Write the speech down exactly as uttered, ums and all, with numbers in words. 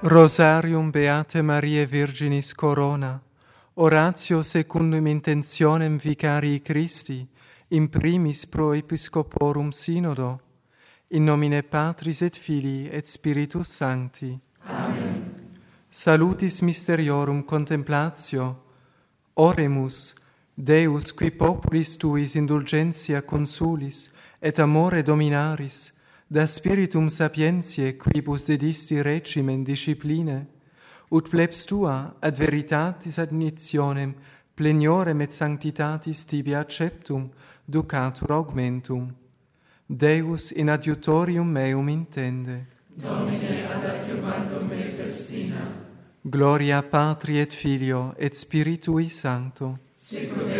Rosarium Beate Mariae Virginis Corona, oratio secundum intentionem Vicarii Christi, in primis pro Episcoporum Synodo, in nomine Patris et Filii et Spiritus Sancti. Amen. Salutis Mysteriorum Contemplatio, oremus, Deus qui populis tuis indulgentia consulis et amore dominaris, da spiritum sapientiae quibus dedisti regimen discipline, ut plebs tua ad veritatis adnitionem pleniorem et sanctitatis tibi acceptum ducatur augmentum. Deus in adiutorium meum intende. Domine ad adiuvandum me festina. Gloria Patri et Filio et Spiritui Sancto. Sicut